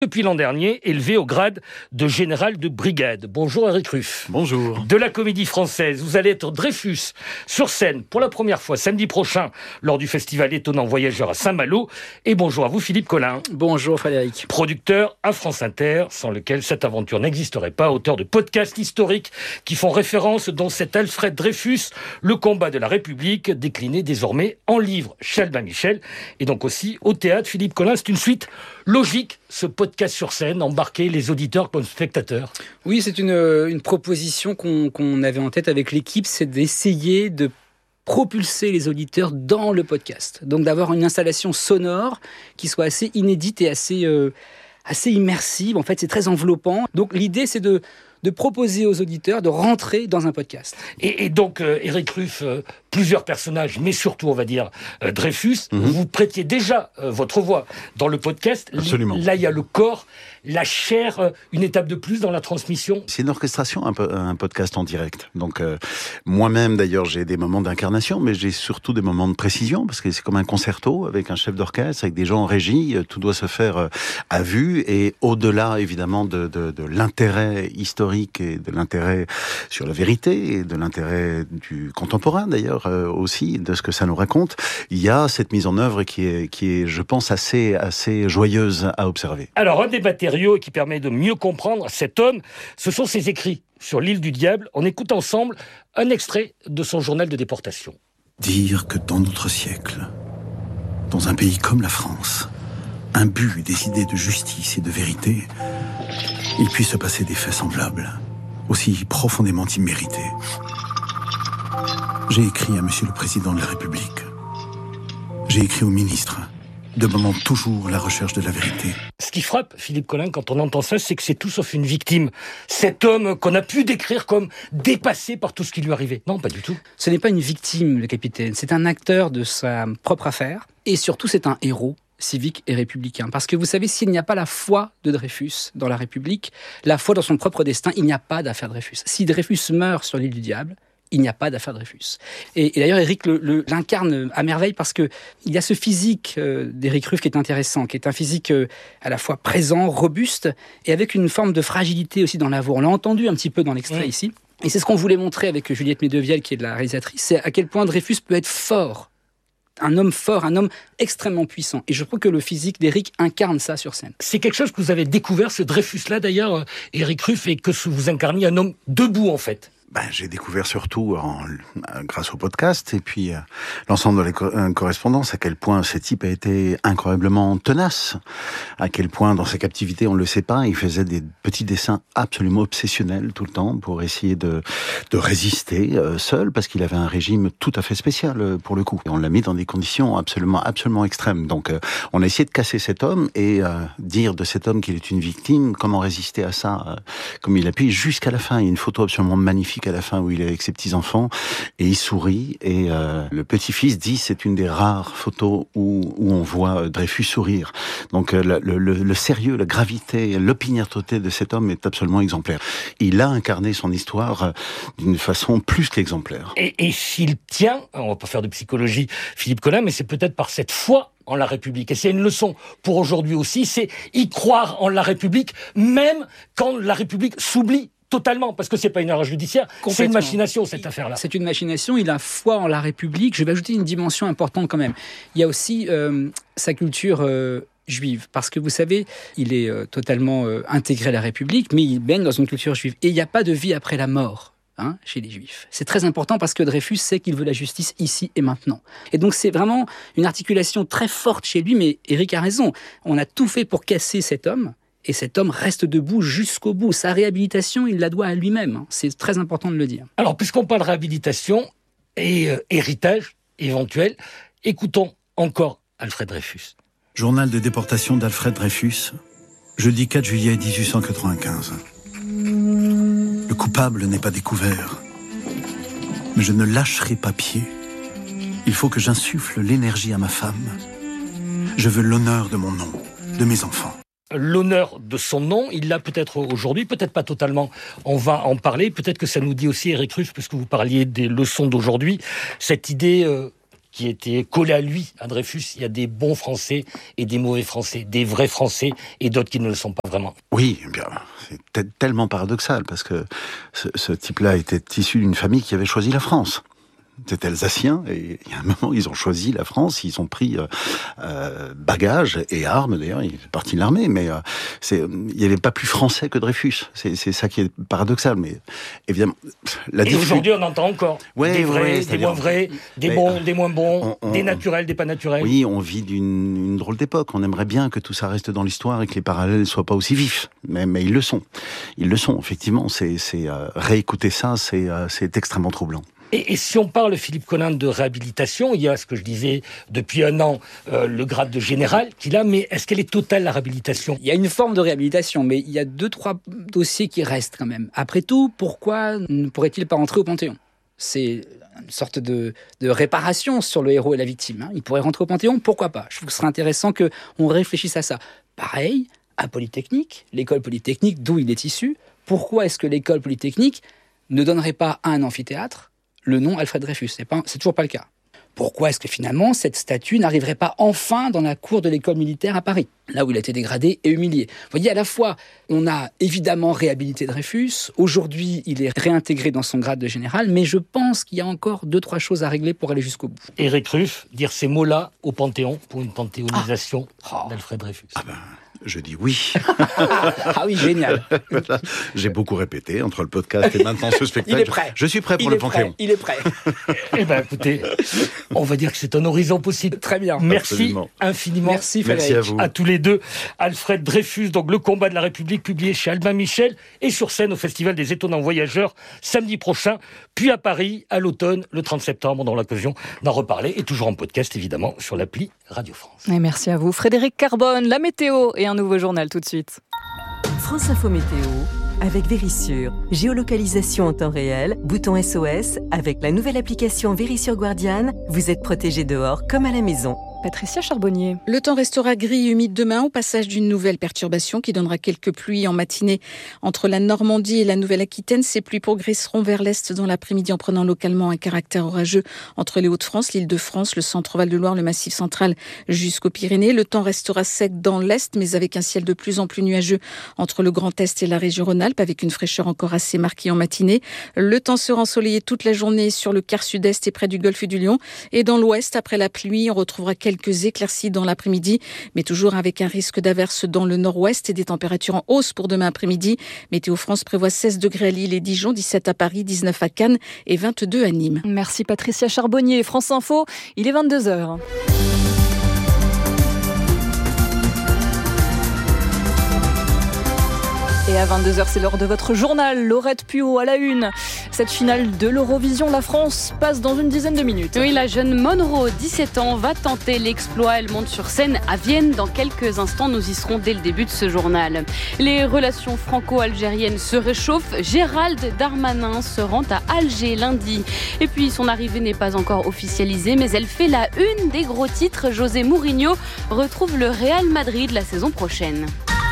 Depuis l'an dernier, élevé au grade de général de brigade. Bonjour Éric Ruff. Bonjour. De la Comédie Française, vous allez être Dreyfus sur scène pour la première fois samedi prochain lors du festival Étonnant Voyageur à Saint-Malo. Et bonjour à vous Philippe Collin. Bonjour Frédéric. Producteur à France Inter, sans lequel cette aventure n'existerait pas, auteur de podcasts historiques qui font référence, dont cet Alfred Dreyfus, le combat de la République, décliné désormais en livre chez Albin Michel, et donc aussi au théâtre. Philippe Collin, c'est une suite logique, ce podcast sur scène, embarquer les auditeurs comme spectateurs. Oui, c'est une proposition qu'on avait en tête avec l'équipe, c'est d'essayer de propulser les auditeurs dans le podcast. Donc d'avoir une installation sonore qui soit assez inédite et assez immersive. En fait, c'est très enveloppant. Donc l'idée, c'est de proposer aux auditeurs de rentrer dans un podcast. Et donc, Éric Ruff, plusieurs personnages, mais surtout, on va dire, Dreyfus, vous prêtiez déjà votre voix dans le podcast. Absolument. Là, il y a le corps, la chair, une étape de plus dans la transmission. C'est une orchestration, un podcast en direct. Donc, moi-même, d'ailleurs, j'ai des moments d'incarnation, mais j'ai surtout des moments de précision, parce que c'est comme un concerto avec un chef d'orchestre, avec des gens en régie. Tout doit se faire à vue, et au-delà, évidemment, de l'intérêt historique et de l'intérêt sur la vérité et de l'intérêt du contemporain d'ailleurs aussi, de ce que ça nous raconte, il y a cette mise en œuvre qui est je pense assez joyeuse à observer. Alors un des matériaux qui permet de mieux comprendre cet homme, ce sont ses écrits sur l'île du Diable. On écoute ensemble un extrait de son journal de déportation. Dire que dans notre siècle, dans un pays comme la France, imbu des idées de justice et de vérité, il puisse se passer des faits semblables, aussi profondément immérités. J'ai écrit à Monsieur le Président de la République. J'ai écrit au ministre, demandant toujours la recherche de la vérité. Ce qui frappe, Philippe Collin, quand on entend ça, c'est que c'est tout sauf une victime. Cet homme qu'on a pu décrire comme dépassé par tout ce qui lui arrivait. Non, pas du tout. Ce n'est pas une victime, le capitaine. C'est un acteur de sa propre affaire. Et surtout, c'est un héros civique et républicain. Parce que vous savez, s'il n'y a pas la foi de Dreyfus dans la République, la foi dans son propre destin, il n'y a pas d'affaire Dreyfus. Si Dreyfus meurt sur l'île du Diable, il n'y a pas d'affaire Dreyfus. Et d'ailleurs, Éric l'incarne à merveille parce que il y a ce physique d'Éric Ruff qui est intéressant, qui est un physique à la fois présent, robuste, et avec une forme de fragilité aussi dans la voix. On l'a entendu un petit peu dans l'extrait ici. Et c'est ce qu'on voulait montrer avec Juliette Medevielle, qui est la réalisatrice, c'est à quel point Dreyfus peut être fort. Un homme fort, un homme extrêmement puissant. Et je trouve que le physique d'Éric incarne ça sur scène. C'est quelque chose que vous avez découvert, ce Dreyfus-là d'ailleurs, Éric Ruff, et que vous incarniez un homme debout en fait. J'ai découvert surtout grâce au podcast et puis l'ensemble de la correspondance à quel point ce type a été incroyablement tenace, à quel point dans sa captivité, on ne le sait pas, il faisait des petits dessins absolument obsessionnels tout le temps pour essayer de résister seul, parce qu'il avait un régime tout à fait spécial pour le coup. Et on l'a mis dans des conditions absolument extrêmes. Donc on a essayé de casser cet homme et dire de cet homme qu'il est une victime, comment résister à ça, comme il a pu jusqu'à la fin. Il y a une photo absolument magnifique à la fin où il est avec ses petits-enfants et il sourit et le petit-fils dit c'est une des rares photos où on voit Dreyfus sourire. Donc le sérieux, la gravité, l'opiniâtreté de cet homme est absolument exemplaire. Il a incarné son histoire d'une façon plus qu'exemplaire. Et s'il tient, on va pas faire de psychologie Philippe Collin, mais c'est peut-être par cette foi en la République. Et c'est une leçon pour aujourd'hui aussi, c'est y croire en la République, même quand la République s'oublie totalement, parce que c'est pas une erreur judiciaire, c'est une machination cette affaire-là. C'est une machination, il a foi en la République. Je vais ajouter une dimension importante quand même. Il y a aussi sa culture juive, parce que vous savez, il est totalement intégré à la République, mais il baigne dans une culture juive. Et il n'y a pas de vie après la mort chez les Juifs. C'est très important parce que Dreyfus sait qu'il veut la justice ici et maintenant. Et donc c'est vraiment une articulation très forte chez lui, mais Éric a raison. On a tout fait pour casser cet homme, et cet homme reste debout jusqu'au bout. Sa réhabilitation, il la doit à lui-même. C'est très important de le dire. Alors, puisqu'on parle réhabilitation et héritage éventuel, écoutons encore Alfred Dreyfus. Journal de déportation d'Alfred Dreyfus, jeudi 4 juillet 1895. Le coupable n'est pas découvert, mais je ne lâcherai pas pied. Il faut que j'insuffle l'énergie à ma femme. Je veux l'honneur de mon nom, de mes enfants. L'honneur de son nom, il l'a peut-être aujourd'hui, peut-être pas totalement. On va en parler. Peut-être que ça nous dit aussi, Éric Ruff, puisque vous parliez des leçons d'aujourd'hui, cette idée qui était collé à lui, à Dreyfus. Il y a des bons Français et des mauvais Français, des vrais Français et d'autres qui ne le sont pas vraiment. Oui, bien, c'est tellement paradoxal, parce que ce type-là était issu d'une famille qui avait choisi la France. C'était alsacien, et il y a un moment, ils ont choisi la France, ils ont pris bagages et armes, d'ailleurs, il fait partie de l'armée, mais il n'y avait pas plus français que Dreyfus. C'est ça qui est paradoxal, mais évidemment... Et aujourd'hui, on entend encore des vrais, des moins vrais, des bons, des moins bons, des naturels, des pas naturels. Oui, on vit d'une drôle d'époque. On aimerait bien que tout ça reste dans l'histoire et que les parallèles ne soient pas aussi vifs, mais ils le sont. Ils le sont, effectivement. Réécouter ça, c'est extrêmement troublant. Et si on parle, Philippe Collin, de réhabilitation, il y a ce que je disais depuis un an, le grade de général qu'il a, mais est-ce qu'elle est totale, la réhabilitation ? Il y a une forme de réhabilitation, mais il y a 2-3 dossiers qui restent quand même. Après tout, pourquoi ne pourrait-il pas rentrer au Panthéon ? C'est une sorte de réparation sur le héros et la victime. Il pourrait rentrer au Panthéon, pourquoi pas ? Je trouve que ce serait intéressant qu'on réfléchisse à ça. Pareil, à Polytechnique, l'école Polytechnique d'où il est issu, pourquoi est-ce que l'école Polytechnique ne donnerait pas à un amphithéâtre le nom Alfred Dreyfus? C'est toujours pas le cas. Pourquoi est-ce que finalement cette statue n'arriverait pas enfin dans la cour de l'école militaire à Paris, là où il a été dégradé et humilié? Vous voyez, à la fois, on a évidemment réhabilité Dreyfus, aujourd'hui il est réintégré dans son grade de général, mais je pense qu'il y a encore 2-3 choses à régler pour aller jusqu'au bout. Éric Ruff, dire ces mots-là au Panthéon pour une panthéonisation d'Alfred Dreyfus. Je dis oui. Ah oui, génial. J'ai beaucoup répété entre le podcast et maintenant ce spectacle. Il est prêt. Je suis prêt pour le Panthéon. Il est prêt. Eh bien, écoutez, on va dire que c'est un horizon possible. Très bien. Merci Absolument. infiniment. Merci Frédéric. Merci à vous. À tous les deux. Alfred Dreyfus, donc Le combat de la République, publié chez Albin Michel et sur scène au Festival des Étonnants Voyageurs samedi prochain, puis à Paris à l'automne, le 30 septembre, dans l'occasion d'en reparler, et toujours en podcast évidemment sur l'appli Radio France. Et merci à vous. Frédéric Carbone, la météo et un nouveau journal tout de suite. France Info Météo avec Vérissure. Géolocalisation en temps réel, bouton SOS. Avec la nouvelle application Vérissure Guardian, vous êtes protégé dehors comme à la maison. Patricia Charbonnier. Le temps restera gris et humide demain au passage d'une nouvelle perturbation qui donnera quelques pluies en matinée entre la Normandie et la Nouvelle-Aquitaine. Ces pluies progresseront vers l'est dans l'après-midi en prenant localement un caractère orageux entre les Hauts-de-France, l'Île-de-France, le centre-Val de Loire, le Massif central jusqu'aux Pyrénées. Le temps restera sec dans l'est mais avec un ciel de plus en plus nuageux entre le Grand Est et la région Rhône-Alpes avec une fraîcheur encore assez marquée en matinée. Le temps sera ensoleillé toute la journée sur le quart sud-est et près du golfe du Lion. Et dans l'ouest, après la pluie, on retrouvera quelques éclaircies dans l'après-midi, mais toujours avec un risque d'averse dans le nord-ouest et des températures en hausse pour demain après-midi. Météo France prévoit 16 degrés à Lille et Dijon, 17 à Paris, 19 à Cannes et 22 à Nîmes. Merci Patricia Charbonnier. France Info, il est 22h. Et à 22h, c'est l'heure de votre journal. Laurette Puot à la une. Cette finale de l'Eurovision, la France passe dans une dizaine de minutes. Oui, la jeune Monroe, 17 ans, va tenter l'exploit. Elle monte sur scène à Vienne. Dans quelques instants, nous y serons dès le début de ce journal. Les relations franco-algériennes se réchauffent. Gérald Darmanin se rend à Alger lundi. Et puis, son arrivée n'est pas encore officialisée, mais elle fait la une des gros titres. José Mourinho retrouve le Real Madrid la saison prochaine.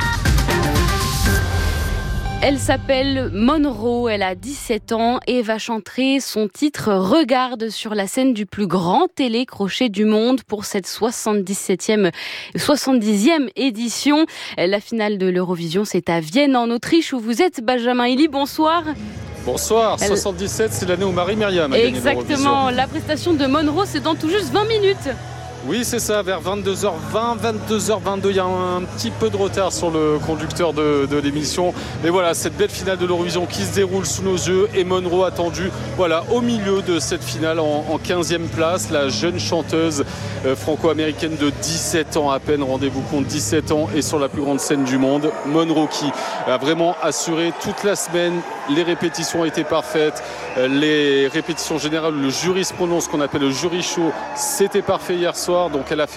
Elle s'appelle Monroe, elle a 17 ans et va chanter son titre « Regarde » sur la scène du plus grand télécrochet du monde pour cette 70e édition. La finale de l'Eurovision, c'est à Vienne en Autriche où vous êtes, Benjamin Hilly. Bonsoir. Bonsoir, 77, c'est l'année où Marie-Myriam a gagné l'Eurovision. Exactement, la prestation de Monroe, c'est dans tout juste 20 minutes. Oui, c'est ça, vers 22h20, 22h22, il y a un petit peu de retard sur le conducteur de l'émission. Mais voilà, cette belle finale de l'Eurovision qui se déroule sous nos yeux et Monroe attendue au milieu de cette finale en 15e place. La jeune chanteuse franco-américaine de 17 ans à peine, rendez-vous compte, 17 ans et sur la plus grande scène du monde. Monroe qui a vraiment assuré toute la semaine. Les répétitions étaient parfaites. Les répétitions générales, le jury se prononce, ce qu'on appelle le jury show, c'était parfait hier soir. Donc elle a fait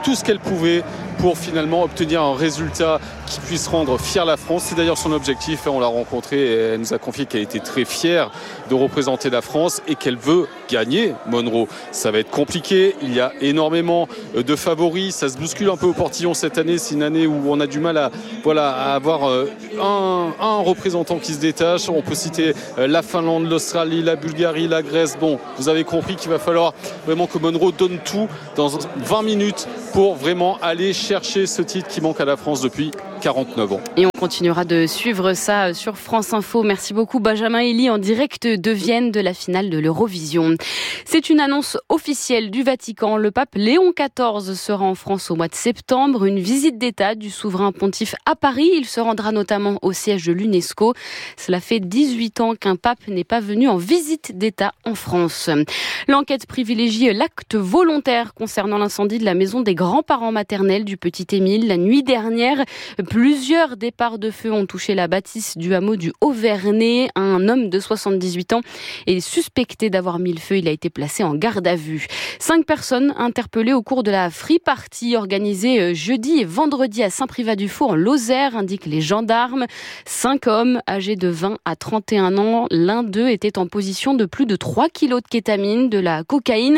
tout ce qu'elle pouvait pour finalement obtenir un résultat qui puisse rendre fière la France. C'est d'ailleurs son objectif. On l'a rencontrée et elle nous a confié qu'elle était très fière de représenter la France et qu'elle veut gagner Monroe. Ça va être compliqué. Il y a énormément de favoris. Ça se bouscule un peu au portillon cette année. C'est une année où on a du mal à avoir un représentant qui se détache. On peut citer la Finlande, l'Australie, la Bulgarie, la Grèce. Bon, vous avez compris qu'il va falloir vraiment que Monroe donne tout dans 20 minutes pour vraiment aller chercher ce titre qui manque à la France depuis 49 ans. Et on continuera de suivre ça sur France Info. Merci beaucoup Benjamin Elie en direct de Vienne de la finale de l'Eurovision. C'est une annonce officielle du Vatican. Le pape Léon XIV sera en France au mois de septembre. Une visite d'État du souverain pontife à Paris. Il se rendra notamment au siège de l'UNESCO. Cela fait 18 ans qu'un pape n'est pas venu en visite d'État en France. L'enquête privilégie l'acte volontaire concernant l'incendie de la maison des grands-parents maternels du petit Émile. La nuit dernière, plusieurs départs de feu ont touché la bâtisse du hameau du Haut-Vernay. Un homme de 78 ans est suspecté d'avoir mis le feu. Il a été placé en garde à vue. 5 personnes interpellées au cours de la free party organisée jeudi et vendredi à Saint-Privat-du-Faux en Lozère, indiquent les gendarmes. 5 hommes âgés de 20 à 31 ans. L'un d'eux était en position de plus de 3 kilos de kétamine, de la cocaïne,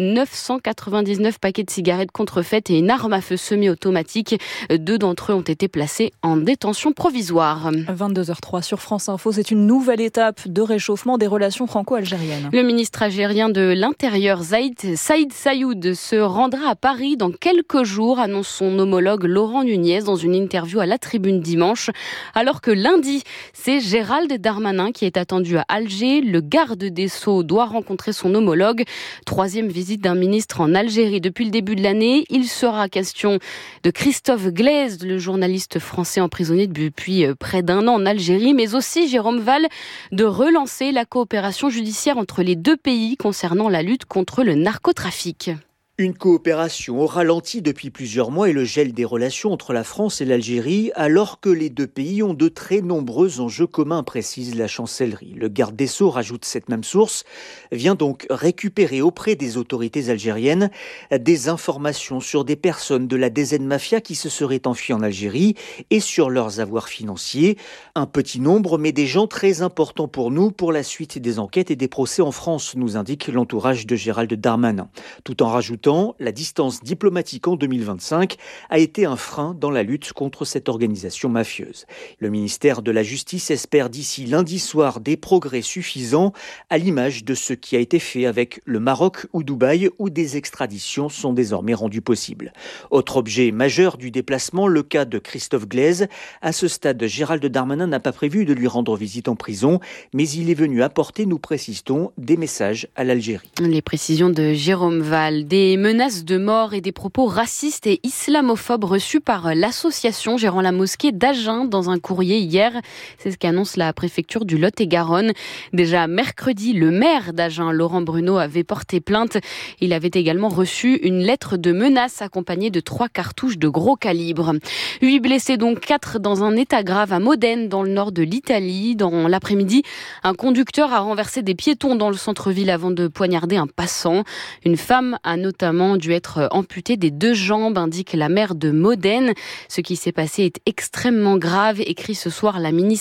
999 paquets de cigarettes contrefaites et une arme à feu semi-automatique. 2 d'entre eux ont été placés en détention provisoire. 22h03 sur France Info, c'est une nouvelle étape de réchauffement des relations franco-algériennes. Le ministre algérien de l'Intérieur, Saïd Sayoud, se rendra à Paris dans quelques jours, annonce son homologue Laurent Nunez dans une interview à La Tribune dimanche. Alors que lundi, c'est Gérald Darmanin qui est attendu à Alger. Le garde des Sceaux doit rencontrer son homologue. 3e visite d'un ministre en Algérie depuis le début de l'année. Il sera question de Christophe Glaise, le journaliste français emprisonné depuis près d'1 an en Algérie, mais aussi, Jérôme Val, de relancer la coopération judiciaire entre les 2 pays concernant la lutte contre le narcotrafic. Une coopération au ralenti depuis plusieurs mois et le gel des relations entre la France et l'Algérie, alors que les 2 pays ont de très nombreux enjeux communs, précise la chancellerie. Le garde des Sceaux, rajoute cette même source, vient donc récupérer auprès des autorités algériennes des informations sur des personnes de la DZ Mafia qui se seraient enfuies en Algérie et sur leurs avoirs financiers. Un petit nombre, mais des gens très importants pour nous, pour la suite des enquêtes et des procès en France, nous indique l'entourage de Gérald Darmanin. Tout en rajoutant la distance diplomatique en 2025 a été un frein dans la lutte contre cette organisation mafieuse. Le ministère de la Justice espère d'ici lundi soir des progrès suffisants à l'image de ce qui a été fait avec le Maroc ou Dubaï où des extraditions sont désormais rendues possibles. Autre objet majeur du déplacement, le cas de Christophe Glaise. À ce stade, Gérald Darmanin n'a pas prévu de lui rendre visite en prison, mais il est venu apporter, nous précisons, des messages à l'Algérie. Les précisions de Jérôme Val. Des menaces de mort et des propos racistes et islamophobes reçus par l'association gérant la mosquée d'Agen dans un courrier hier. C'est ce qu'annonce la préfecture du Lot-et-Garonne. Déjà mercredi, le maire d'Agen, Laurent Bruno, avait porté plainte. Il avait également reçu une lettre de menace accompagnée de 3 cartouches de gros calibre. 8 blessés, donc 4 dans un état grave à Modène, dans le nord de l'Italie. Dans l'après-midi, un conducteur a renversé des piétons dans le centre-ville avant de poignarder un passant. Une femme a notamment dû être amputée des 2 jambes, indique la maire de Modène. Ce qui s'est passé est extrêmement grave, écrit ce soir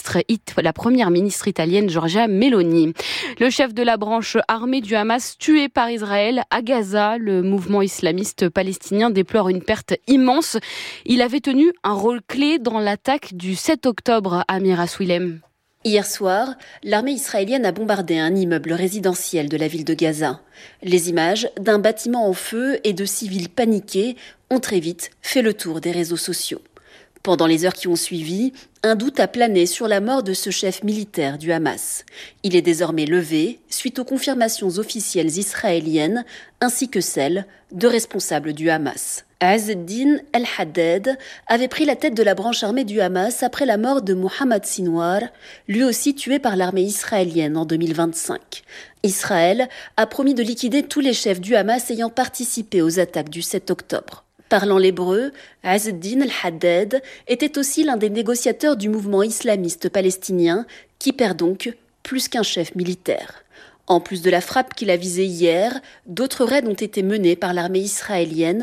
la première ministre italienne Giorgia Meloni. Le chef de la branche armée du Hamas tué par Israël à Gaza. Le mouvement islamiste palestinien déplore une perte immense. Il avait tenu un rôle clé dans l'attaque du 7 octobre à Mira Swilem. Hier soir, l'armée israélienne a bombardé un immeuble résidentiel de la ville de Gaza. Les images d'un bâtiment en feu et de civils paniqués ont très vite fait le tour des réseaux sociaux. Pendant les heures qui ont suivi, un doute a plané sur la mort de ce chef militaire du Hamas. Il est désormais levé suite aux confirmations officielles israéliennes ainsi que celles de responsables du Hamas. Azz Din El-Haddad avait pris la tête de la branche armée du Hamas après la mort de Mohamed Sinwar, lui aussi tué par l'armée israélienne en 2025. Israël a promis de liquider tous les chefs du Hamas ayant participé aux attaques du 7 octobre. Parlant l'hébreu, Azz Din El-Haddad était aussi l'un des négociateurs du mouvement islamiste palestinien qui perd donc plus qu'un chef militaire. En plus de la frappe qu'il a visée hier, d'autres raids ont été menés par l'armée israélienne,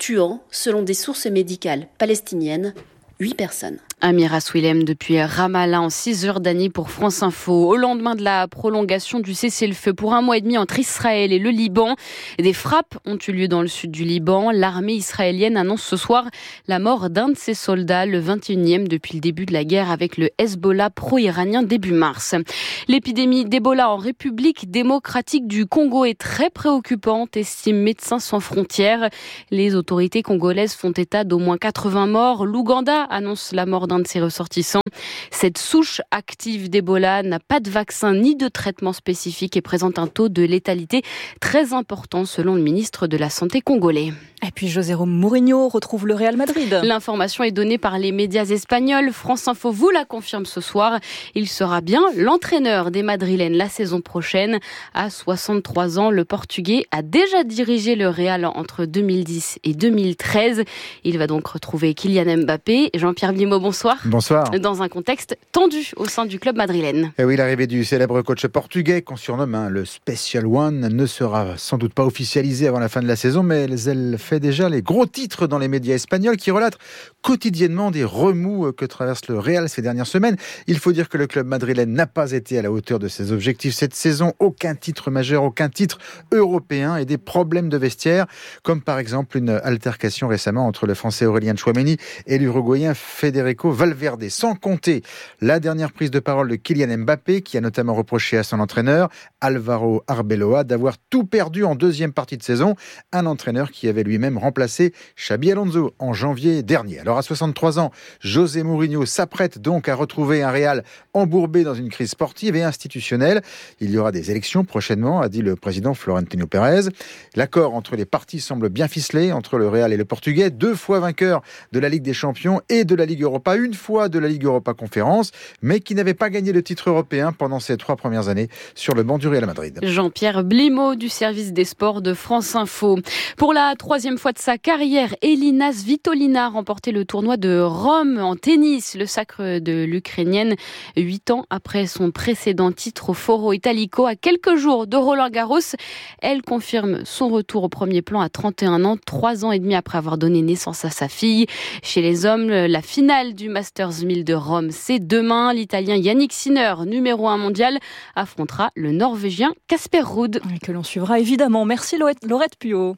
tuant, selon des sources médicales palestiniennes, 8 personnes. Amira Swilem depuis Ramallah en Cisjordanie pour France Info. Au lendemain de la prolongation du cessez-le-feu pour 1 mois et demi entre Israël et le Liban, des frappes ont eu lieu dans le sud du Liban. L'armée israélienne annonce ce soir la mort d'un de ses soldats, le 21e depuis le début de la guerre avec le Hezbollah pro-iranien début mars. L'épidémie d'Ebola en République démocratique du Congo est très préoccupante, estime Médecins sans frontières. Les autorités congolaises font état d'au moins 80 morts. L'Ouganda annonce la mort d'un de ses ressortissants. Cette souche active d'Ebola n'a pas de vaccin ni de traitement spécifique et présente un taux de létalité très important selon le ministre de la Santé congolais. Et puis José Mourinho retrouve le Real Madrid. L'information est donnée par les médias espagnols. France Info vous la confirme ce soir. Il sera bien l'entraîneur des Madrilènes la saison prochaine. À 63 ans, le Portugais a déjà dirigé le Real entre 2010 et 2013. Il va donc retrouver Kylian Mbappé. Jean-Pierre Blimeau, bonsoir. Bonsoir. Dans un contexte tendu au sein du club madrilène. Et oui, l'arrivée du célèbre coach portugais, qu'on surnomme le Special One, ne sera sans doute pas officialisée avant la fin de la saison, mais elle fait déjà les gros titres dans les médias espagnols qui relatent quotidiennement des remous que traverse le Real ces dernières semaines. Il faut dire que le club madrilène n'a pas été à la hauteur de ses objectifs cette saison. Aucun titre majeur, aucun titre européen et des problèmes de vestiaire, comme par exemple une altercation récemment entre le Français Aurélien Tchouaméni et l'Uruguayen Federico Valverde. Sans compter la dernière prise de parole de Kylian Mbappé, qui a notamment reproché à son entraîneur, Álvaro Arbeloa, d'avoir tout perdu en deuxième partie de saison. Un entraîneur qui avait lui-même remplacé Xabi Alonso en janvier dernier. Alors à 63 ans, José Mourinho s'apprête donc à retrouver un Real embourbé dans une crise sportive et institutionnelle. Il y aura des élections prochainement, a dit le président Florentino Pérez. L'accord entre les parties semble bien ficelé, entre le Real et le Portugais, 2 fois vainqueur de la Ligue des Champions et de la Ligue Europa, 1 fois de la Ligue Europa Conférence, mais qui n'avait pas gagné le titre européen pendant ses 3 premières années sur le banc du Real Madrid. Jean-Pierre Blimeau du service des sports de France Info. Pour la 3e fois de sa carrière, Elina Svitolina a remporté le tournoi de Rome en tennis, le sacre de l'Ukrainienne, 8 ans après son précédent titre au Foro Italico. À quelques jours de Roland-Garros, elle confirme son retour au premier plan à 31 ans, 3 ans et demi après avoir donné naissance à sa fille. Chez les hommes, la finale du Masters 1000 de Rome, c'est demain. L'Italien Yannick Sinner, numéro 1 mondial, affrontera le Norvégien Casper Ruud. Que l'on suivra évidemment. Merci Laurette Puot.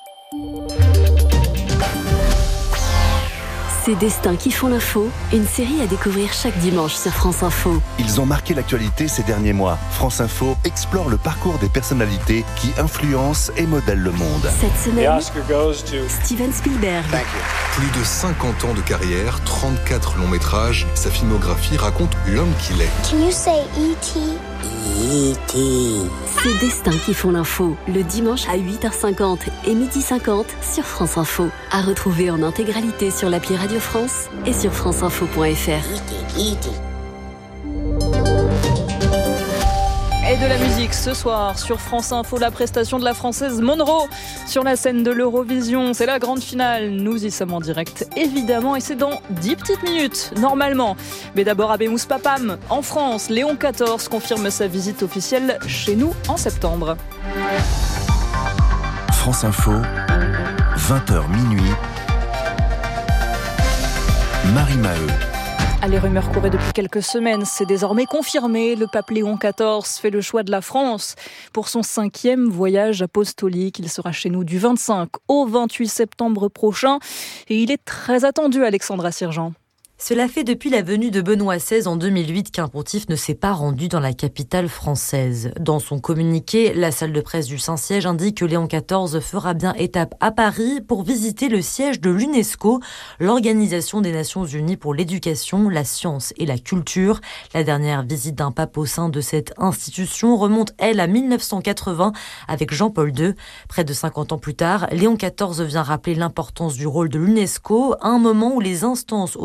Ces destins qui font l'info, une série à découvrir chaque dimanche sur France Info. Ils ont marqué l'actualité ces derniers mois. France Info explore le parcours des personnalités qui influencent et modèlent le monde. Cette semaine, Steven Spielberg. Plus de 50 ans de carrière, 34 longs métrages, sa filmographie raconte l'homme qu'il est. Can you say E.T.? E.T. Ces destins qui font l'info, le dimanche à 8h50 et 12h50 sur France Info. À retrouver en intégralité sur l'appli Radio France et sur franceinfo.fr. Et de la musique ce soir sur France Info, la prestation de la Française Monroe sur la scène de l'Eurovision. C'est la grande finale, nous y sommes en direct évidemment et c'est dans 10 petites minutes normalement. Mais d'abord Abemous Papam en France, Léon XIV confirme sa visite officielle chez nous en septembre. France Info, 20h minuit, Marie Maheu. Les rumeurs couraient depuis quelques semaines, c'est désormais confirmé. Le pape Léon XIV fait le choix de la France pour son 5e voyage apostolique. Il sera chez nous du 25 au 28 septembre prochain. Et il est très attendu, Alexandra Sirjean. Cela fait depuis la venue de Benoît XVI en 2008 qu'un pontife ne s'est pas rendu dans la capitale française. Dans son communiqué, la salle de presse du Saint-Siège indique que Léon XIV fera bien étape à Paris pour visiter le siège de l'UNESCO, l'Organisation des Nations Unies pour l'éducation, la science et la culture. La dernière visite d'un pape au sein de cette institution remonte, elle, à 1980 avec Jean-Paul II. Près de 50 ans plus tard, Léon XIV vient rappeler l'importance du rôle de l'UNESCO à un moment où les instances onusiennes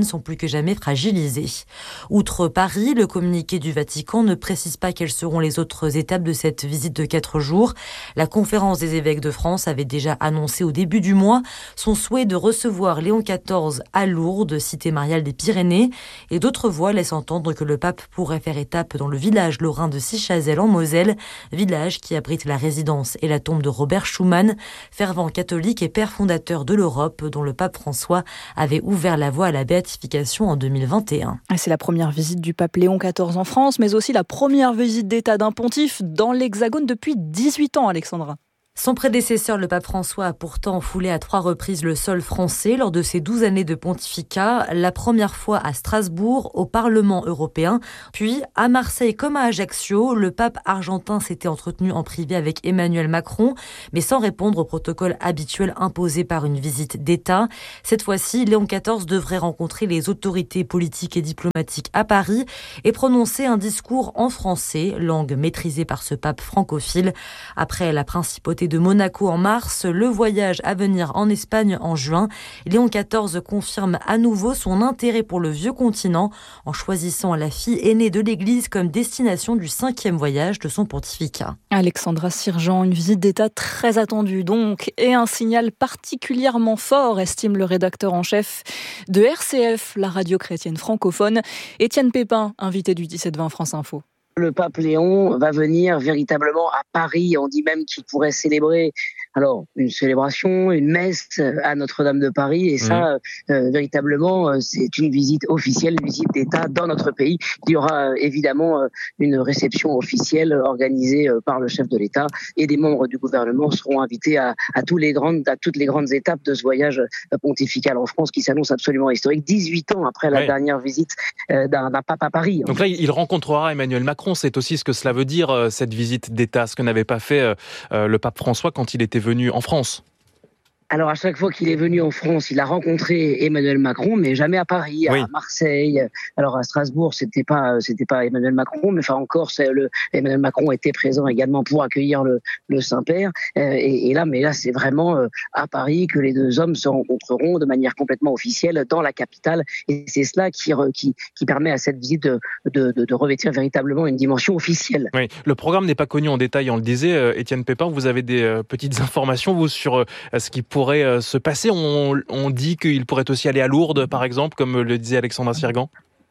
européennes sont plus que jamais fragilisées. Outre Paris, le communiqué du Vatican ne précise pas quelles seront les autres étapes de cette visite de 4 jours. La conférence des évêques de France avait déjà annoncé au début du mois son souhait de recevoir Léon XIV à Lourdes, cité mariale des Pyrénées, et d'autres voix laissent entendre que le pape pourrait faire étape dans le village lorrain de Sichazel en Moselle, village qui abrite la résidence et la tombe de Robert Schuman, fervent catholique et père fondateur de l'Europe, dont le pape François avait ouvert la voie à la béatification en 2021. C'est la première visite du pape Léon XIV en France, mais aussi la première visite d'État d'un pontife dans l'Hexagone depuis 18 ans, Alexandra. Son prédécesseur, le pape François, a pourtant foulé à 3 reprises le sol français lors de ses 12 années de pontificat, la première fois à Strasbourg, au Parlement européen, puis à Marseille comme à Ajaccio. Le pape argentin s'était entretenu en privé avec Emmanuel Macron, mais sans répondre au protocole habituel imposé par une visite d'État. Cette fois-ci, Léon XIV devrait rencontrer les autorités politiques et diplomatiques à Paris et prononcer un discours en français, langue maîtrisée par ce pape francophile. Après la principauté de Monaco en mars, le voyage à venir en Espagne en juin, Léon XIV confirme à nouveau son intérêt pour le vieux continent en choisissant la fille aînée de l'Église comme destination du 5e voyage de son pontificat. Alexandra Sirjean, une visite d'État très attendue donc, et un signal particulièrement fort, estime le rédacteur en chef de RCF, la radio chrétienne francophone, Étienne Pépin, invité du 17-20 France Info. Le pape Léon va venir véritablement à Paris. On dit même qu'il pourrait célébrer une célébration, une messe à Notre-Dame de Paris. Et ça, véritablement, c'est une visite officielle, une visite d'État dans notre pays. Il y aura évidemment une réception officielle organisée par le chef de l'État et des membres du gouvernement seront invités à toutes les grandes étapes de ce voyage pontifical en France qui s'annonce absolument historique. 18 ans après la dernière visite d'un pape à Paris. Donc là, il rencontrera Emmanuel Macron. C'est aussi ce que cela veut dire, cette visite d'État, ce que n'avait pas fait le pape François quand il était venu en France. Alors, à chaque fois qu'il est venu en France, il a rencontré Emmanuel Macron, mais jamais à Paris, à Marseille. Alors, à Strasbourg, c'était pas Emmanuel Macron, mais enfin, encore, Emmanuel Macron était présent également pour accueillir le Saint-Père. Et là, c'est vraiment à Paris que les deux hommes se rencontreront de manière complètement officielle dans la capitale. Et c'est cela qui permet à cette visite de revêtir véritablement une dimension officielle. Oui, le programme n'est pas connu en détail, on le disait. Étienne Pépin, vous avez des petites informations, vous, sur ce qui pourrait se passer. On dit qu'il pourrait aussi aller à Lourdes, par exemple, comme le disait Alexandra Sirjean.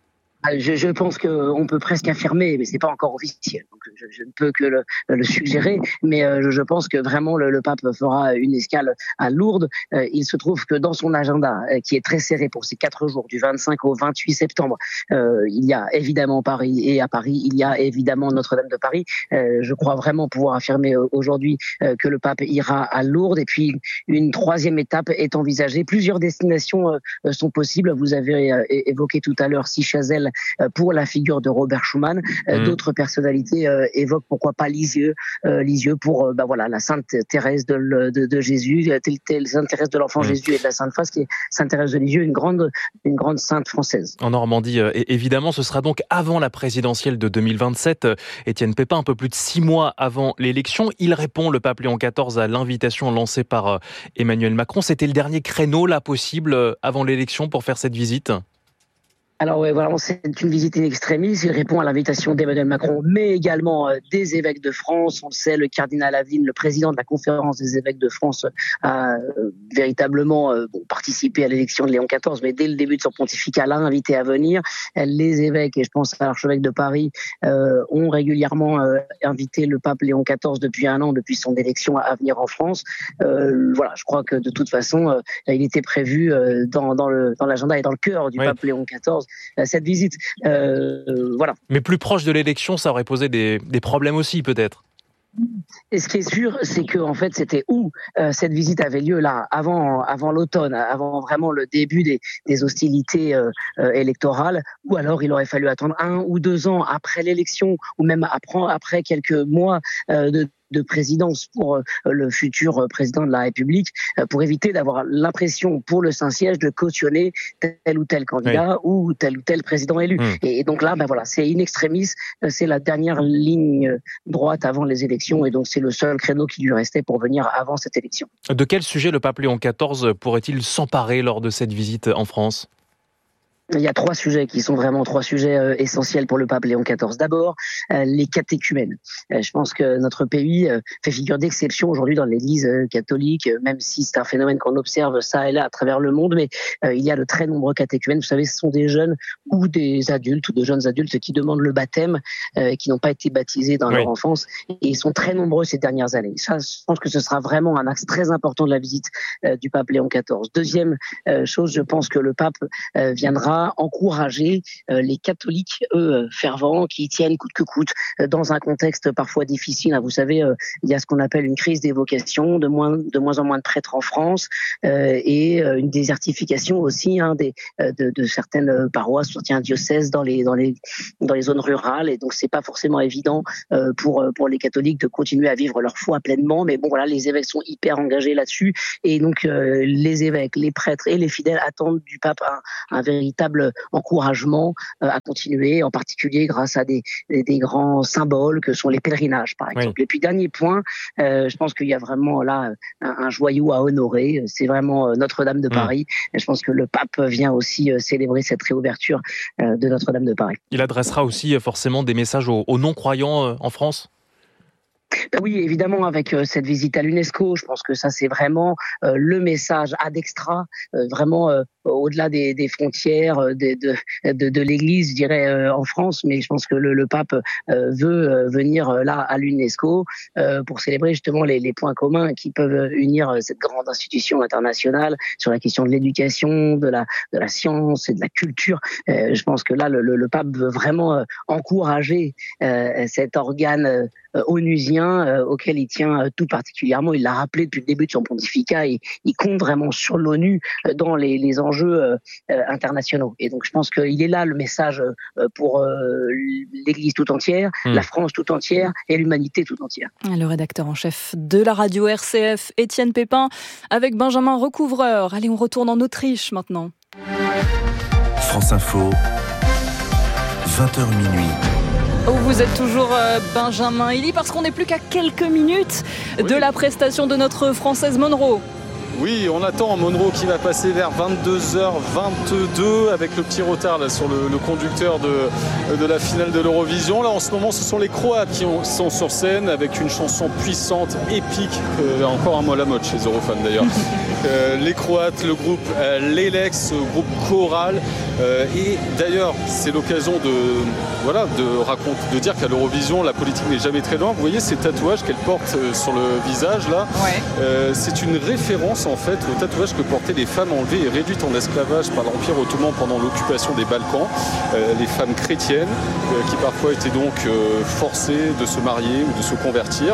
Je pense qu'on peut presque affirmer, mais c'est pas encore officiel. Donc je ne peux que le suggérer, mais je pense que vraiment le pape fera une escale à Lourdes. Il se trouve que dans son agenda, qui est très serré pour ces 4 jours, du 25 au 28 septembre, il y a évidemment Paris, et à Paris, il y a évidemment Notre-Dame de Paris. Je crois vraiment pouvoir affirmer aujourd'hui que le pape ira à Lourdes, et puis une 3e étape est envisagée. Plusieurs destinations sont possibles. Vous avez évoqué tout à l'heure Sichazel, pour la figure de Robert Schuman. D'autres personnalités évoquent pourquoi pas Lisieux pour la Sainte Thérèse de Jésus, Sainte Thérèse de l'Enfant Jésus et de la Sainte Face, qui est Sainte Thérèse de Lisieux, une grande sainte française. En Normandie, et évidemment, ce sera donc avant la présidentielle de 2027. Étienne Pépin, un peu plus de 6 mois avant l'élection, il répond, le pape Léon XIV, à l'invitation lancée par Emmanuel Macron. C'était le dernier créneau là possible avant l'élection pour faire cette visite? Alors vraiment, c'est une visite in extremis. Il répond à l'invitation d'Emmanuel Macron, mais également des évêques de France. On le sait, le cardinal Aveline, le président de la conférence des évêques de France, a véritablement participé à l'élection de Léon XIV, mais dès le début de son pontificat, l'a invité à venir. Les évêques, et je pense à l'archevêque de Paris, ont régulièrent invité le pape Léon XIV depuis 1 an, depuis son élection, à venir en France. Je crois que de toute façon, il était prévu dans l'agenda et dans le cœur du pape Léon XIV. Cette visite, Mais plus proche de l'élection, ça aurait posé des problèmes aussi, peut-être. Et ce qui est sûr, c'est que en fait, c'était où cette visite avait lieu là, avant l'automne, avant vraiment le début des hostilités électorales, ou alors il aurait fallu attendre 1 ou 2 ans après l'élection, ou même après quelques mois de présidence pour le futur président de la République, pour éviter d'avoir l'impression pour le Saint-Siège de cautionner tel ou tel candidat ou tel président élu. Et donc là, c'est in extremis, c'est la dernière ligne droite avant les élections, et donc c'est le seul créneau qui lui restait pour venir avant cette élection. De quel sujet le pape Léon XIV pourrait-il s'emparer lors de cette visite en France ? Il y a 3 sujets qui sont vraiment 3 sujets essentiels pour le pape Léon XIV. D'abord, les catéchumènes. Je pense que notre pays fait figure d'exception aujourd'hui dans l'Église catholique, même si c'est un phénomène qu'on observe ça et là à travers le monde, mais il y a de très nombreux catéchumènes. Vous savez, ce sont des jeunes ou des adultes ou de jeunes adultes qui demandent le baptême, qui n'ont pas été baptisés dans leur enfance, et ils sont très nombreux ces dernières années. Ça, je pense que ce sera vraiment un axe très important de la visite du pape Léon XIV. Deuxième chose, je pense que le pape viendra encourager les catholiques, eux, fervents, qui tiennent coûte que coûte, dans un contexte parfois difficile. Vous savez, il y a ce qu'on appelle une crise des vocations, de moins en moins de prêtres en France, et une désertification aussi de certaines paroisses, certains diocèses dans les zones rurales. Et donc, c'est pas forcément évident pour les catholiques de continuer à vivre leur foi pleinement. Mais bon, voilà, les évêques sont hyper engagés là-dessus. Et donc, les évêques, les prêtres et les fidèles attendent du pape un véritable encouragement à continuer, en particulier grâce à des grands symboles que sont les pèlerinages, par exemple. Et puis, dernier point, je pense qu'il y a vraiment là un joyau à honorer. C'est vraiment Notre-Dame de Paris. Et je pense que le pape vient aussi célébrer cette réouverture de Notre-Dame de Paris. Il adressera aussi forcément des messages aux non-croyants en France ? Oui, évidemment, avec cette visite à l'UNESCO, je pense que ça, c'est vraiment le message ad extra, vraiment au-delà des frontières de l'Église, je dirais, en France. Mais je pense que le pape veut venir là à l'UNESCO pour célébrer justement les points communs qui peuvent unir cette grande institution internationale sur la question de l'éducation, de la science et de la culture. Je pense que là, le pape veut vraiment encourager cet organe onusien auquel il tient tout particulièrement. Il l'a rappelé depuis le début de son pontificat, et il compte vraiment sur l'ONU dans les enjeux internationaux. Et donc je pense qu'il est là le message pour l'Église tout entière, la France tout entière et l'humanité tout entière. Le rédacteur en chef de la radio RCF, Étienne Pépin, avec Benjamin Recouvreur. Allez, on retourne en Autriche maintenant. France Info, 20h minuit. Vous êtes toujours Benjamin Elie, parce qu'on n'est plus qu'à quelques minutes de la prestation de notre Française Monro. Oui, on attend Monro qui va passer vers 22h22 avec le petit retard là, sur le conducteur de la finale de l'Eurovision. Là, en ce moment, ce sont les Croates qui sont sur scène avec une chanson puissante, épique. Encore un mot à la mode chez les Eurofans d'ailleurs. Les Croates, le groupe Lelex, groupe choral. Et d'ailleurs, c'est l'occasion de dire qu'à l'Eurovision, la politique n'est jamais très loin. Vous voyez ces tatouages qu'elle porte sur le visage là. C'est une référence en fait aux tatouages que portaient les femmes enlevées et réduites en esclavage par l'Empire ottoman pendant l'occupation des Balkans, les femmes chrétiennes qui parfois étaient donc forcées de se marier ou de se convertir.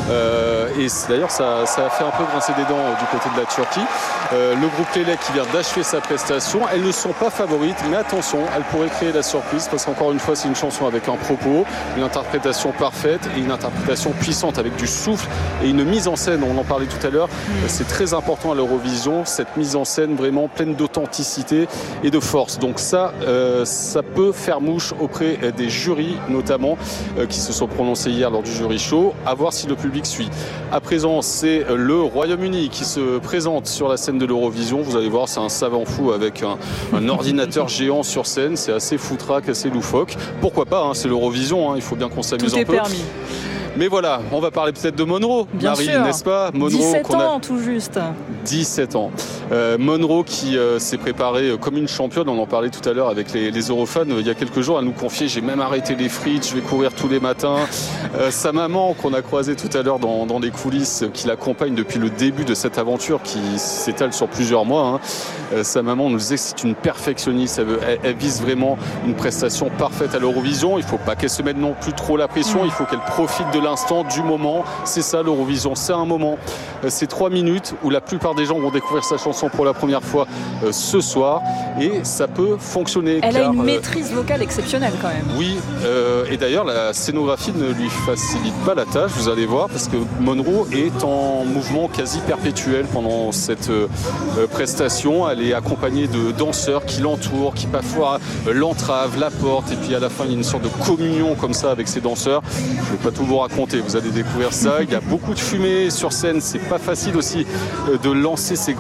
Et d'ailleurs ça a fait un peu grincer des dents du côté de la Turquie. Le groupe Lelek qui vient d'achever sa prestation, elles ne sont pas favorites, mais attention, elles pourraient créer la surprise parce qu'encore une fois c'est une chanson avec un propos, une interprétation parfaite et une interprétation puissante avec du souffle et une mise en scène, on en parlait tout à l'heure. C'est très important à l'Eurovision, cette mise en scène vraiment pleine d'authenticité et de force. Donc ça peut faire mouche auprès des jurys notamment qui se sont prononcés hier lors du jury show, à voir si le public suit. À présent, c'est le Royaume-Uni qui se présente sur la scène de l'Eurovision. Vous allez voir, c'est un savant fou avec un ordinateur géant sur scène. C'est assez foutraque, assez loufoque. Pourquoi pas, c'est l'Eurovision, il faut bien qu'on s'amuse un peu. Tout est permis. Mais voilà, on va parler peut-être de Monro, bien Marie, sûr. N'est-ce pas Monro, 17 ans tout juste. 17 ans. Monro qui s'est préparée comme une championne, on en parlait tout à l'heure avec les Eurofans il y a quelques jours, elle nous confiait j'ai même arrêté les frites, je vais courir tous les matins. Sa maman qu'on a croisée tout à l'heure dans les coulisses, qui l'accompagne depuis le début de cette aventure qui s'étale sur plusieurs mois, sa maman nous disait que c'est une perfectionniste, elle vise vraiment une prestation parfaite à l'Eurovision, il ne faut pas qu'elle se mette non plus trop la pression, il faut qu'elle profite de l'instant, du moment. C'est ça l'Eurovision, c'est un moment. C'est 3 minutes où la plupart des gens vont découvrir sa chanson pour la première fois ce soir et ça peut fonctionner. Elle a une maîtrise vocale exceptionnelle quand même. Oui, et d'ailleurs la scénographie ne lui facilite pas la tâche, vous allez voir, parce que Monro est en mouvement quasi perpétuel pendant cette prestation. Elle est accompagnée de danseurs qui l'entourent, qui parfois l'entravent, la portent, et puis à la fin il y a une sorte de communion comme ça avec ces danseurs. Je ne vais pas tout vous raconter, vous allez découvrir ça. Il y a beaucoup de fumée sur scène, c'est pas facile aussi de lancer ces grandes notes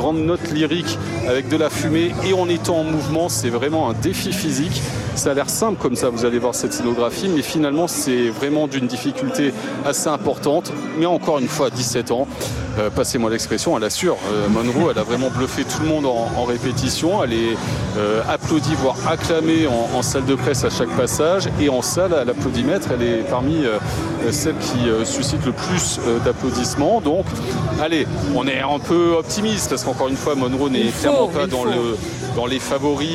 être lyrique avec de la fumée et en étant en mouvement. C'est vraiment un défi physique. Ça a l'air simple comme ça, vous allez voir cette scénographie, mais finalement c'est vraiment d'une difficulté assez importante. Mais encore une fois, à 17 ans, passez-moi l'expression, elle assure. Monroe, elle a vraiment bluffé tout le monde en répétition. Elle est applaudie, voire acclamée en salle de presse à chaque passage. Et en salle, à l'applaudimètre, elle est parmi celles qui suscitent le plus d'applaudissements. Donc, allez, on est un peu optimiste, parce qu'encore une fois, Monroe n'est clairement pas dans les favoris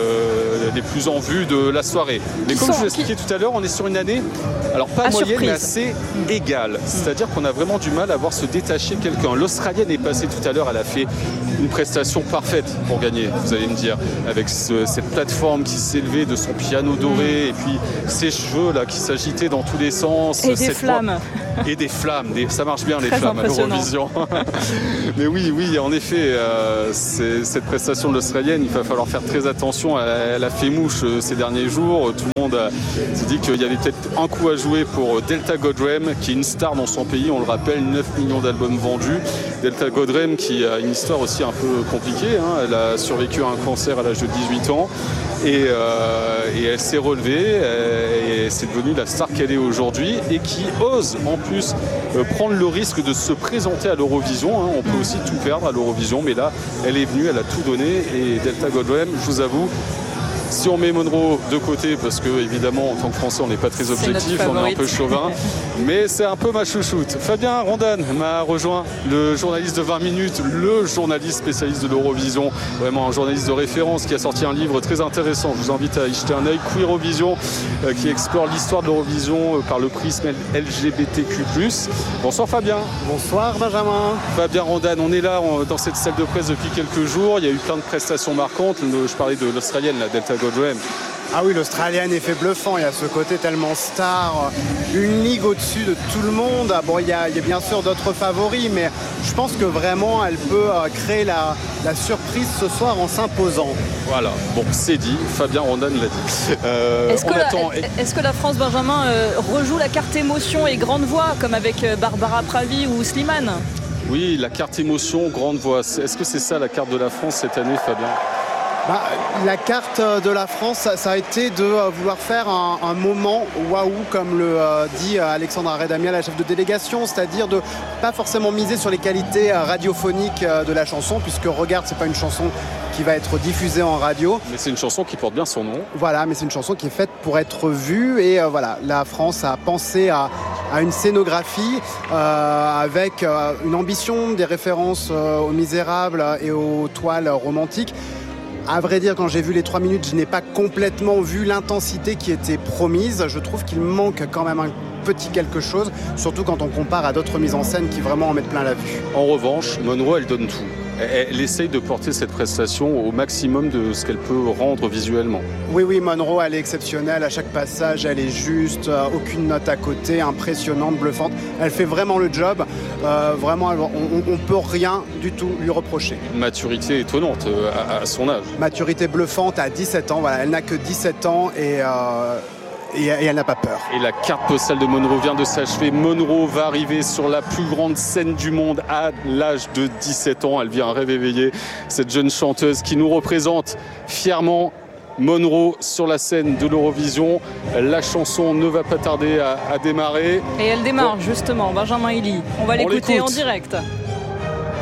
les plus en vue de la soirée. Mais comme je vous l'expliquais tout à l'heure, on est sur une année, alors pas moyenne, mais assez égale. C'est-à-dire qu'on a vraiment du mal à voir se détacher quelqu'un. L'Australienne est passée tout à l'heure, elle a fait une prestation parfaite pour gagner, vous allez me dire, avec cette plateforme qui s'élevait de son piano doré et puis ses cheveux là qui s'agitaient dans tous les sens. Et des flammes. Et des flammes, ça marche bien les Très flammes à l'Eurovision. Mais oui, en effet, cette prestation de l'Australienne, il va falloir faire très attention. Elle a fait mouche ces derniers jours. Tout le monde s'est dit qu'il y avait peut-être un coup à jouer pour Delta Goddard, qui est une star dans son pays. On le rappelle, 9 millions d'albums vendus. Delta Goddard qui a une histoire aussi un peu compliquée. Elle a survécu à un cancer à l'âge de 18 ans. Et elle s'est relevée et c'est devenue la star qu'elle est aujourd'hui et qui ose en plus prendre le risque de se présenter à l'Eurovision. On peut aussi tout perdre à l'Eurovision, mais là, elle est venue, elle a tout donné. Et Delta Goddard, je vous avoue, si on met Monroe de côté, parce que évidemment en tant que Français on n'est pas très objectif, on est un peu chauvin, mais c'est un peu ma chouchoute. Fabien Rondan m'a rejoint, le journaliste de 20 minutes, le journaliste spécialiste de l'Eurovision, vraiment un journaliste de référence qui a sorti un livre très intéressant. Je vous invite à y jeter un œil, Queerovision, qui explore l'histoire de l'Eurovision par le prisme LGBTQ+. Bonsoir Fabien. Bonsoir Benjamin. Fabien Rondan, on est là dans cette salle de presse depuis quelques jours. Il y a eu plein de prestations marquantes. Je parlais de l'Australienne, la Delta Goddard. Ah oui, l'Australienne est fait bluffant. Il y a ce côté tellement star, une ligue au-dessus de tout le monde. Bon, il y a bien sûr d'autres favoris, mais je pense que vraiment elle peut créer la surprise ce soir en s'imposant. Voilà, bon, c'est dit. Fabien Rondan l'a dit. Est-ce que la France, Benjamin, rejoue la carte émotion et grande voix, comme avec Barbara Pravi ou Slimane ? Oui, la carte émotion, grande voix. Est-ce que c'est ça la carte de la France cette année, Fabien ? La carte de la France, ça a été de vouloir faire un moment waouh, comme le dit Alexandra Redamia, la chef de délégation, c'est-à-dire de pas forcément miser sur les qualités radiophoniques de la chanson, puisque Regarde, c'est pas une chanson qui va être diffusée en radio. Mais c'est une chanson qui porte bien son nom. Voilà, mais c'est une chanson qui est faite pour être vue et voilà, la France a pensé à une scénographie avec une ambition, des références aux Misérables et aux toiles romantiques. À vrai dire, quand j'ai vu les 3 minutes, je n'ai pas complètement vu l'intensité qui était promise. Je trouve qu'il manque quand même un petit quelque chose, surtout quand on compare à d'autres mises en scène qui vraiment en mettent plein la vue. En revanche, Monroe, elle donne tout. Elle essaye de porter cette prestation au maximum de ce qu'elle peut rendre visuellement. Oui, Monroe, elle est exceptionnelle. À chaque passage, elle est juste, aucune note à côté, impressionnante, bluffante. Elle fait vraiment le job. Vraiment, on ne peut rien du tout lui reprocher. Une maturité étonnante à son âge. Maturité bluffante à 17 ans. Voilà, elle n'a que 17 ans et elle n'a pas peur. Et la carte postale de Monroe vient de s'achever. Monroe va arriver sur la plus grande scène du monde à l'âge de 17 ans. Elle vit un rêve éveillé. Cette jeune chanteuse qui nous représente fièrement. Monroe sur la scène de l'Eurovision. La chanson ne va pas tarder à démarrer. Et elle démarre justement, Benjamin Hilly. On va l'écouter en direct.